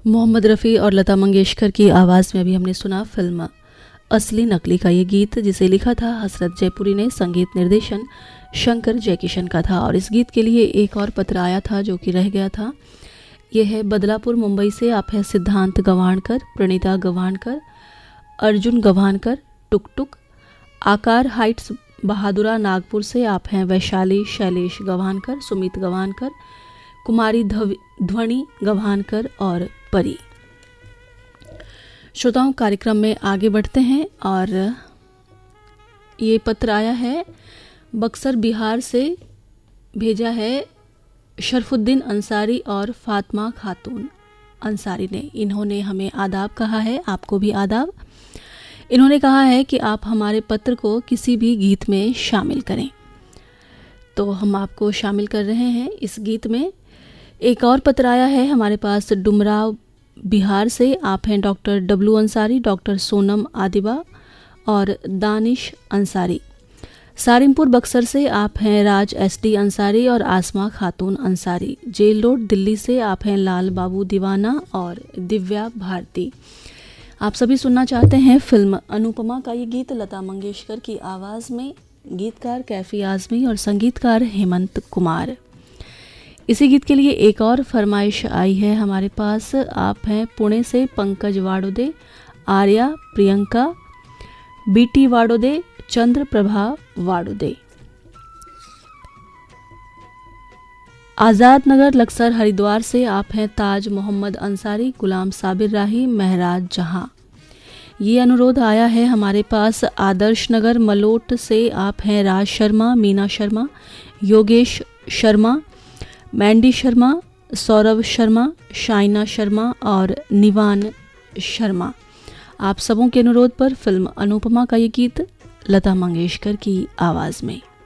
मोहम्मद रफ़ी और लता मंगेशकर की आवाज़ में अभी हमने सुना फिल्म असली नकली का ये गीत, जिसे लिखा था हसरत जयपुरी ने। संगीत निर्देशन शंकर जयकिशन का था और इस गीत के लिए एक और पत्र आया था जो कि रह गया था। ये है बदलापुर मुंबई से। आप हैं सिद्धांत गवाणकर, प्रणीता गवाणकर, अर्जुन गवाणकर, टुक टुक। आकार हाइट्स बहादुरा नागपुर से आप हैं वैशाली शैलेश गवाणकर, सुमित गवाणकर, कुमारी ध्वनि गवाणकर और परी। श्रोताओं, कार्यक्रम में आगे बढ़ते हैं और ये पत्र आया है बक्सर बिहार से, भेजा है शरफुद्दीन अंसारी और फातिमा खातून अंसारी ने। इन्होंने हमें आदाब कहा है, आपको भी आदाब। इन्होंने कहा है कि आप हमारे पत्र को किसी भी गीत में शामिल करें, तो हम आपको शामिल कर रहे हैं इस गीत में। एक और पत्र आया है हमारे पास डुमराव बिहार से। आप हैं doctor W Ansari, doctor Sonam Adiba और दानिश अंसारी। सारिमपुर बक्सर से आप हैं राज एसडी अंसारी और आसमा खातून अंसारी। जेल रोड दिल्ली से आप हैं लाल बाबू दीवाना और दिव्या भारती। आप सभी सुनना चाहते हैं फिल्म अनुपमा का ये गीत लता मंगेशकर की आवाज़ में। गीतकार कैफी आज़मी और संगीतकार हेमंत कुमार। इसी गीत के लिए एक और फरमाइश आई है हमारे पास। आप हैं पुणे से पंकज वाडोदे, आर्या, प्रियंका, बीटी वाडोदे, चंद्र प्रभा वाडोदे। आज़ाद नगर लक्सर हरिद्वार से आप हैं ताज मोहम्मद अंसारी, गुलाम साबिर राही, महराज जहां। ये अनुरोध आया है हमारे पास आदर्श नगर मलोट से। आप हैं राज शर्मा, मीना शर्मा, योगेश शर्मा, मैंडी शर्मा, सौरभ शर्मा, शाइना शर्मा और निवान शर्मा। आप सबों के अनुरोध पर फिल्म अनुपमा का ये गीत लता मंगेशकर की आवाज़ में।